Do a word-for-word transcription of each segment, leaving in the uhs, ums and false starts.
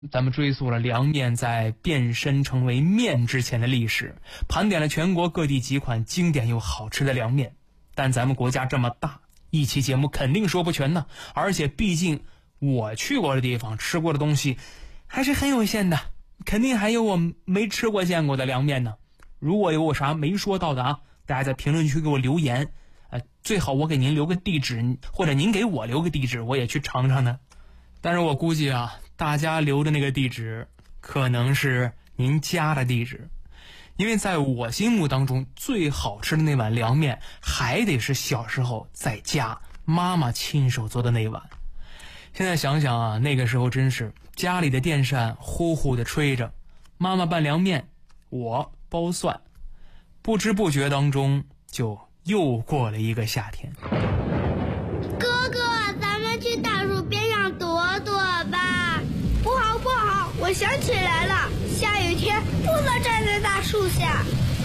咱们追溯了凉面在变身成为面之前的历史，盘点了全国各地几款经典又好吃的凉面。但咱们国家这么大，一期节目肯定说不全呢。而且毕竟我去过的地方吃过的东西还是很有限的，肯定还有我没吃过见过的凉面呢。如果有我啥没说到的啊，大家在评论区给我留言，呃，最好我给您留个地址，或者您给我留个地址，我也去尝尝呢。但是我估计啊，大家留的那个地址可能是您家的地址，因为在我心目当中最好吃的那碗凉面还得是小时候在家妈妈亲手做的那碗。现在想想啊，那个时候真是家里的电扇呼呼的吹着，妈妈拌凉面，我剥蒜，不知不觉当中就又过了一个夏天。 哥哥，咱们去大树边上躲躲吧。不好不好，我想起来了，下雨天不能站在大树下。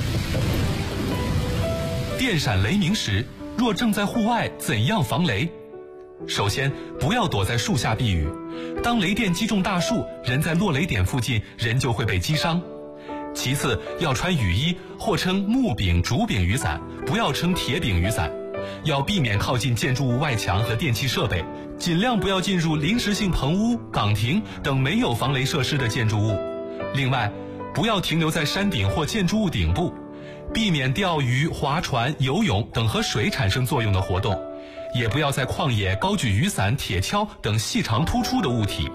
电闪雷鸣时，若正在户外，怎样防雷？首先，不要躲在树下避雨。当雷电击中大树，人在落雷点附近，人就会被击伤。其次，要穿雨衣，或称木柄、竹柄雨伞，不要称铁柄雨伞。要避免靠近建筑物外墙和电气设备，尽量不要进入临时性棚屋、岗亭等没有防雷设施的建筑物。另外，不要停留在山顶或建筑物顶部，避免钓鱼、划船、游泳等和水产生作用的活动，也不要在旷野高举雨伞、铁锹等细长突出的物体。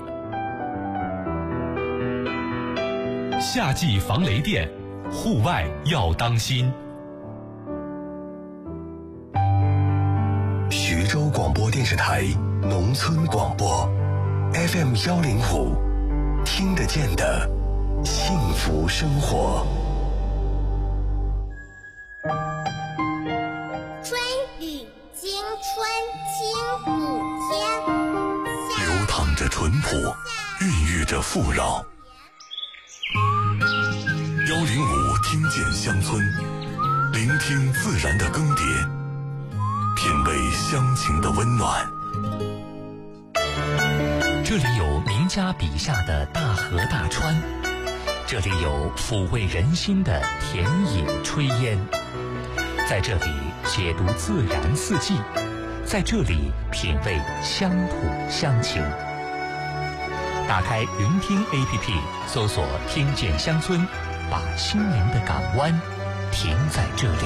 夏季防雷电，户外要当心。 徐州广播电视台农村广播 F M 幺零五，听得见的幸福生活。 春雨惊春清谷间， 流淌着淳朴，孕育着富饶。幺零五听见乡村，聆听自然的更迭，品味乡情的温暖。 这里有名家笔下的大河大川，这里有抚慰人心的田野炊烟，在这里解读自然四季，在这里品味乡土乡情。打开云听 A P P， 搜索听见乡村，把心灵的港湾停在这里。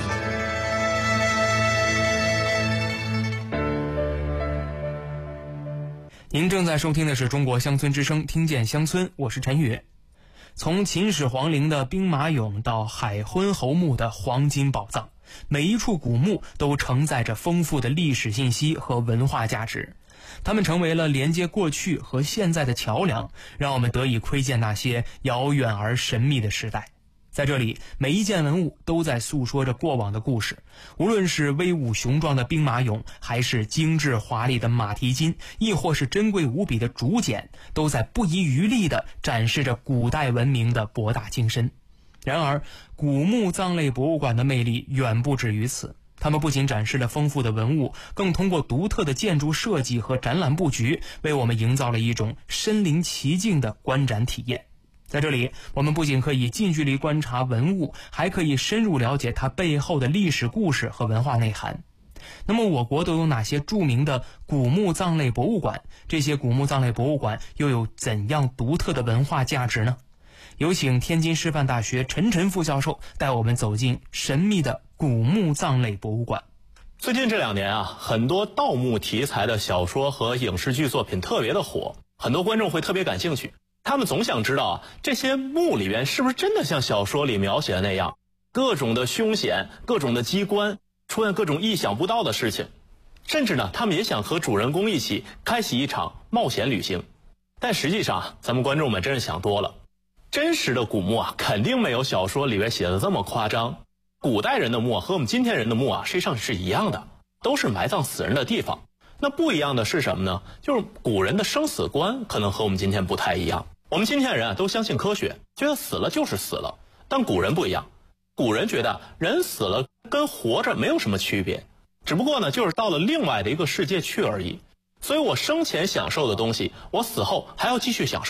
您正在收听的是中国乡村之声，听见乡村，我是陈宇。从秦始皇陵的兵马俑到海昏侯墓的黄金宝藏，每一处古墓都承载着丰富的历史信息和文化价值，它们成为了连接过去和现在的桥梁，让我们得以窥见那些遥远而神秘的时代。在这里，每一件文物都在诉说着过往的故事，无论是威武雄壮的兵马俑，还是精致华丽的马蹄金，亦或是珍贵无比的竹简，都在不遗余力地展示着古代文明的博大精深。然而，古墓葬类博物馆的魅力远不止于此，他们不仅展示了丰富的文物，更通过独特的建筑设计和展览布局，为我们营造了一种身临其境的观展体验。在这里，我们不仅可以近距离观察文物，还可以深入了解它背后的历史故事和文化内涵。那么我国都有哪些著名的古墓葬类博物馆？这些古墓葬类博物馆又有怎样独特的文化价值呢？有请天津师范大学陈晨副教授带我们走进神秘的古墓葬类博物馆。 最近这两年啊，很多盗墓题材的小说和影视剧作品特别的火，很多观众会特别感兴趣。他们总想知道啊，这些墓里边是不是真的像小说里描写的那样，各种的凶险，各种的机关，出现各种意想不到的事情。甚至呢，他们也想和主人公一起开启一场冒险旅行。但实际上，咱们观众们真是想多了。真实的古墓啊，肯定没有小说里边写的这么夸张。古代人的墓和我们今天人的墓啊，实际上是一样的，都是埋葬死人的地方。那不一样的是什么呢？就是古人的生死观可能和我们今天不太一样。我们今天人啊都相信科学，觉得死了就是死了，但古人不一样，古人觉得人死了跟活着没有什么区别，只不过呢就是到了另外的一个世界去而已。所以我生前享受的东西，我死后还要继续享受，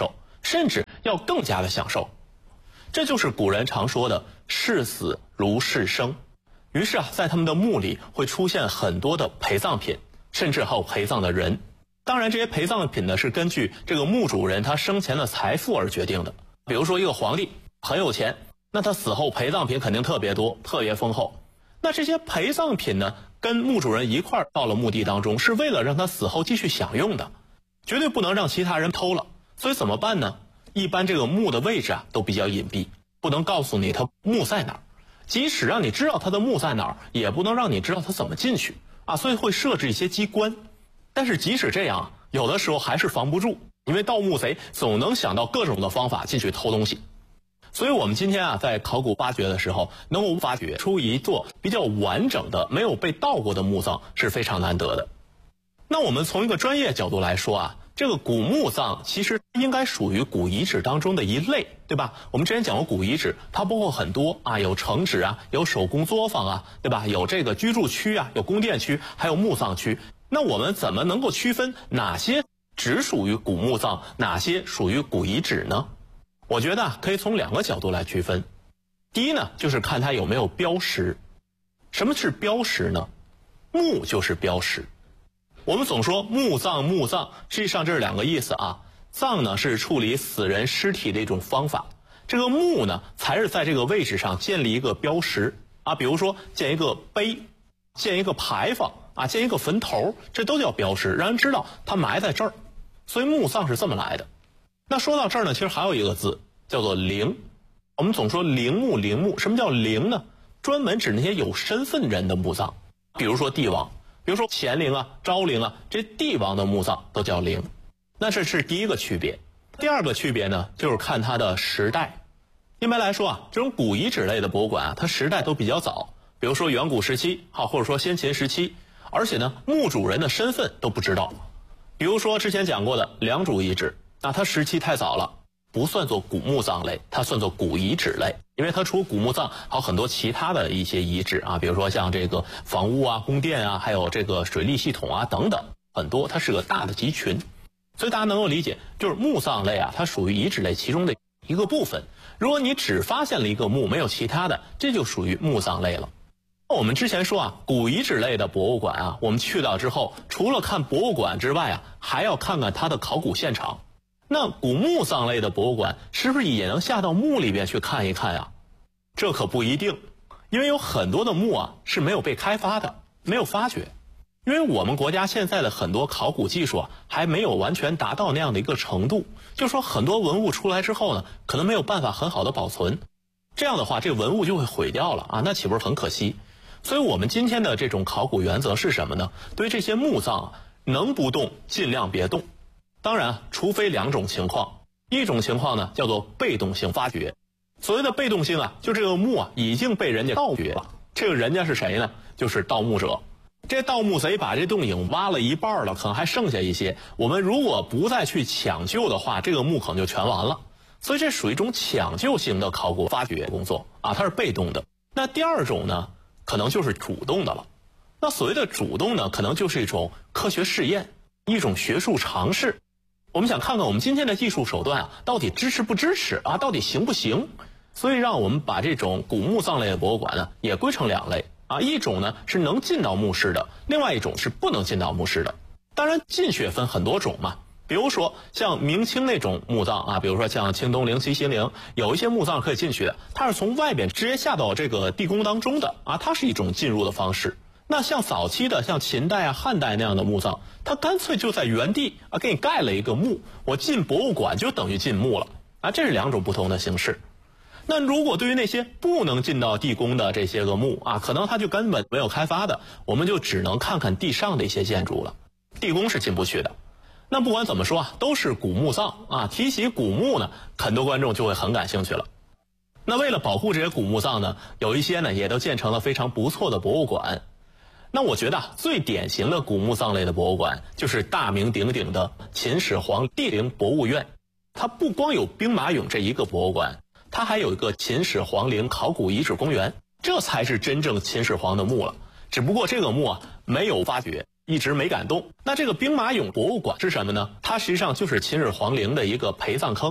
甚至要更加的享受。这就是古人常说的视死如视生。于是啊，在他们的墓里会出现很多的陪葬品，甚至还有陪葬的人。当然这些陪葬品呢是根据这个墓主人他生前的财富而决定的。比如说一个皇帝很有钱，那他死后陪葬品肯定特别多，特别丰厚。那这些陪葬品呢跟墓主人一块儿到了墓地当中，是为了让他死后继续享用的，绝对不能让其他人偷了。所以怎么办呢？一般这个墓的位置啊都比较隐蔽，不能告诉你他墓在哪儿，即使让你知道他的墓在哪儿，也不能让你知道他怎么进去啊，所以会设置一些机关。但是即使这样，有的时候还是防不住，因为盗墓贼总能想到各种的方法进去偷东西。所以我们今天啊在考古发掘的时候，能够发掘出一座比较完整的没有被盗过的墓葬是非常难得的。那我们从一个专业角度来说啊，这个古墓葬其实应该属于古遗址当中的一类，对吧？我们之前讲过古遗址，它包括很多啊，有城址啊，有手工作坊啊，对吧？有这个居住区啊，有宫殿区，还有墓葬区。那我们怎么能够区分哪些只属于古墓葬，哪些属于古遗址呢？我觉得可以从两个角度来区分。第一呢，就是看它有没有标识。什么是标识呢？墓就是标识。我们总说墓葬墓葬，实际上这是两个意思啊。葬呢是处理死人尸体的一种方法，这个墓呢才是在这个位置上建立一个标识啊，比如说建一个碑，建一个牌坊啊，建一个坟头，这都叫标识，让人知道他埋在这儿。所以墓葬是这么来的。那说到这儿呢，其实还有一个字叫做陵。我们总说陵墓陵墓，什么叫陵呢？专门指那些有身份人的墓葬，比如说帝王，比如说乾陵啊、昭陵啊，这帝王的墓葬都叫陵。那这是第一个区别。第二个区别呢，就是看它的时代。一般来说啊，这种古遗址类的博物馆啊，它时代都比较早，比如说远古时期啊，或者说先秦时期，而且呢，墓主人的身份都不知道。比如说之前讲过的良渚遗址，那它时期太早了，不算作古墓葬类，它算作古遗址类，因为它除了古墓葬，还有很多其他的一些遗址啊，比如说像这个房屋啊、宫殿啊，还有这个水利系统啊等等，很多，它是个大的集群。所以大家能够理解，就是墓葬类啊，它属于遗址类其中的一个部分。如果你只发现了一个墓，没有其他的，这就属于墓葬类了。我们之前说啊，古遗址类的博物馆啊，我们去到之后，除了看博物馆之外啊，还要看看它的考古现场。那古墓葬类的博物馆是不是也能下到墓里边去看一看啊？这可不一定，因为有很多的墓啊是没有被开发的，没有发掘。因为我们国家现在的很多考古技术啊，还没有完全达到那样的一个程度，就是说很多文物出来之后呢，可能没有办法很好的保存，这样的话这个文物就会毁掉了啊，那岂不是很可惜？所以我们今天的这种考古原则是什么呢？对于这些墓葬啊，能不动尽量别动。当然，除非两种情况，一种情况呢叫做被动性发掘。所谓的被动性啊，就这个墓啊已经被人家盗掘了，这个人家是谁呢？就是盗墓者。这盗墓贼把这洞井挖了一半了，可能还剩下一些，我们如果不再去抢救的话，这个墓可能就全完了。所以这属于一种抢救型的考古发掘工作啊，它是被动的。那第二种呢，可能就是主动的了。那所谓的主动呢，可能就是一种科学试验，一种学术尝试。我们想看看我们今天的技术手段啊，到底支持不支持啊，到底行不行？所以让我们把这种古墓葬类的博物馆呢，也归成两类。啊，一种呢是能进到墓室的，另外一种是不能进到墓室的。当然进去也分很多种嘛，比如说像明清那种墓葬啊，比如说像清东陵、西兴陵，有一些墓葬可以进去的，它是从外边直接下到这个地宫当中的啊，它是一种进入的方式。那像早期的像秦代啊、汉代那样的墓葬，它干脆就在原地啊给你盖了一个墓，我进博物馆就等于进墓了啊，这是两种不同的形式。那如果对于那些不能进到地宫的这些个墓啊，可能它就根本没有开发的，我们就只能看看地上的一些建筑了，地宫是进不去的。那不管怎么说啊，都是古墓葬啊，提起古墓呢，很多观众就会很感兴趣了。那为了保护这些古墓葬呢，有一些呢也都建成了非常不错的博物馆。那我觉得啊，最典型的古墓葬类的博物馆就是大名鼎鼎的秦始皇帝陵博物院。它不光有兵马俑这一个博物馆，它还有一个秦始皇陵考古遗址公园，这才是真正秦始皇的墓了。只不过这个墓啊没有发掘，一直没敢动。那这个兵马俑博物馆是什么呢？它实际上就是秦始皇陵的一个陪葬坑。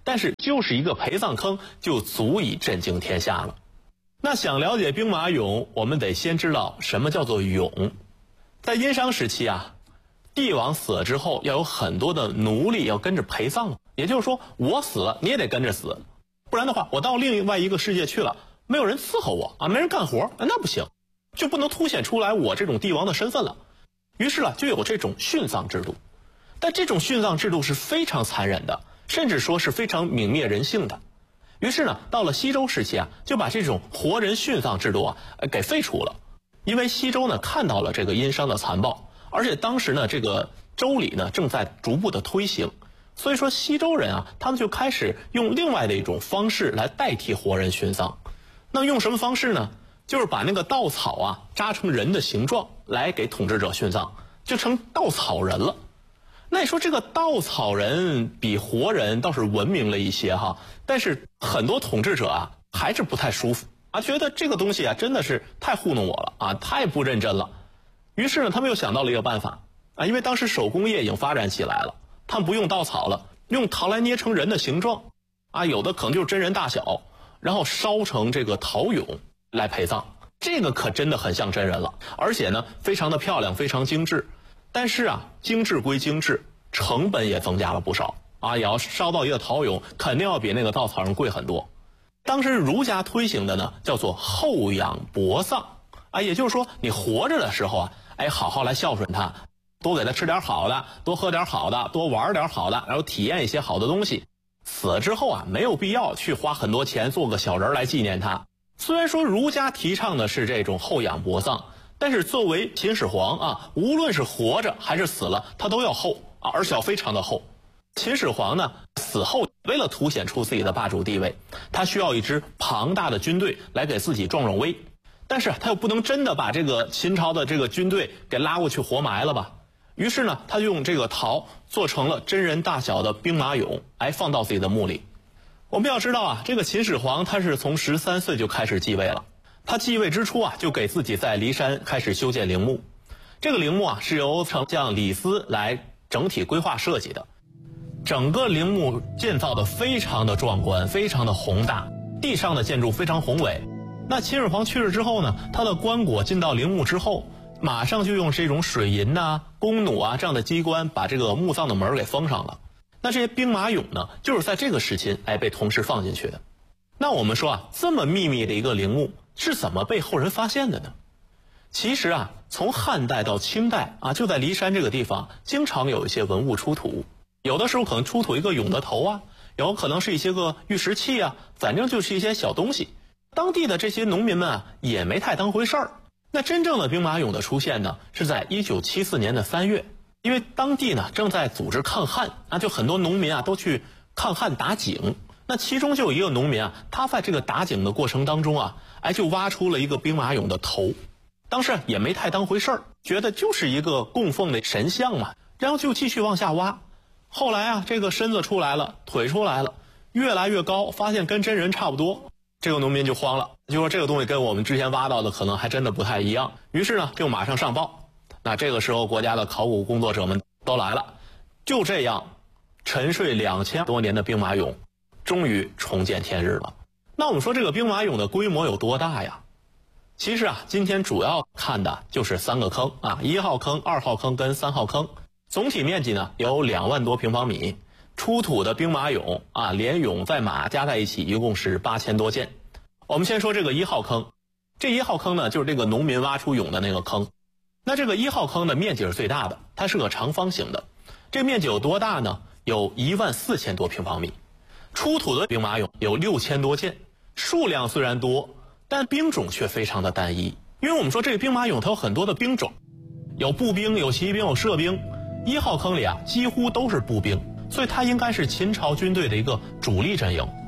但是就是一个陪葬坑就足以震惊天下了。那想了解兵马俑，我们得先知道什么叫做俑。在殷商时期啊，帝王死了之后要有很多的奴隶要跟着陪葬，也就是说我死了你也得跟着死，不然的话我到另外一个世界去了，没有人伺候我啊，没人干活，那不行，就不能凸显出来我这种帝王的身份了。于是啊，就有这种殉葬制度。但这种殉葬制度是非常残忍的，甚至说是非常泯灭人性的。于是呢，到了西周时期啊，就把这种活人殉葬制度啊给废除了。因为西周呢看到了这个殷商的残暴，而且当时呢这个周礼呢正在逐步的推行，所以说西周人啊，他们就开始用另外的一种方式来代替活人殉葬。那用什么方式呢？就是把那个稻草啊扎成人的形状来给统治者殉葬，就成稻草人了。那你说这个稻草人比活人倒是文明了一些哈，但是很多统治者啊还是不太舒服啊，觉得这个东西啊真的是太糊弄我了啊，太不认真了。于是呢，他们又想到了一个办法啊，因为当时手工业已经发展起来了，他们不用稻草了，用陶来捏成人的形状啊，有的可能就是真人大小，然后烧成这个陶俑来陪葬。这个可真的很像真人了，而且呢非常的漂亮，非常精致。但是啊，精致归精致，成本也增加了不少啊！也要烧到一个陶俑，肯定要比那个稻草人贵很多。当时儒家推行的呢，叫做厚养薄葬啊，也就是说，你活着的时候啊，哎，好好来孝顺他，多给他吃点好的，多喝点好的，多玩点好的，然后体验一些好的东西。死了之后啊，没有必要去花很多钱做个小人来纪念他。虽然说儒家提倡的是这种厚养薄葬，但是作为秦始皇啊，无论是活着还是死了，他都要厚啊，而且要非常的厚。秦始皇呢，死后为了凸显出自己的霸主地位，他需要一支庞大的军队来给自己壮壮威，但是他又不能真的把这个秦朝的这个军队给拉过去活埋了吧。于是呢，他就用这个陶做成了真人大小的兵马俑，哎，放到自己的墓里。我们要知道啊，这个秦始皇他是从十三岁就开始继位了。他继位之初啊，就给自己在骊山开始修建陵墓。这个陵墓啊，是由丞相李斯来整体规划设计的。整个陵墓建造的非常的壮观，非常的宏大，地上的建筑非常宏伟。那秦始皇去世之后呢，他的棺椁进到陵墓之后，马上就用这种水银呐、啊、弓弩啊这样的机关把这个墓葬的门给封上了。那这些兵马俑呢，就是在这个时期哎被同时放进去的。那我们说啊，这么秘密的一个陵墓是怎么被后人发现的呢？其实啊，从汉代到清代啊，就在骊山这个地方，经常有一些文物出土。有的时候可能出土一个俑的头啊，有可能是一些个玉石器啊，反正就是一些小东西。当地的这些农民们啊，也没太当回事儿。那真正的兵马俑的出现呢，是在一九七四年的三月，因为当地呢正在组织抗旱啊，就很多农民啊都去抗旱打井。那其中就有一个农民啊，他在这个打井的过程当中啊，哎，就挖出了一个兵马俑的头。当时也没太当回事儿，觉得就是一个供奉的神像嘛，然后就继续往下挖。后来啊，这个身子出来了，腿出来了，越来越高，发现跟真人差不多。这个农民就慌了，就说这个东西跟我们之前挖到的可能还真的不太一样。于是呢，就马上上报。那这个时候，国家的考古工作者们都来了。就这样，沉睡两千多年的兵马俑，终于重见天日了。那我们说这个兵马俑的规模有多大呀？其实啊，今天主要看的就是三个坑啊，一号坑、二号坑跟三号坑。总体面积呢有两万多平方米，出土的兵马俑啊，连俑带马加在一起一共是八千多件。我们先说这个一号坑，这一号坑呢就是这个农民挖出俑的那个坑。那这个一号坑的面积是最大的，它是个长方形的。这个面积有多大呢？有一万四千多平方米。出土的兵马俑有六千多件，数量虽然多，但兵种却非常的单一。因为我们说这个兵马俑它有很多的兵种，有步兵、有骑兵、有射兵。一号坑里啊，几乎都是步兵，所以它应该是秦朝军队的一个主力阵营。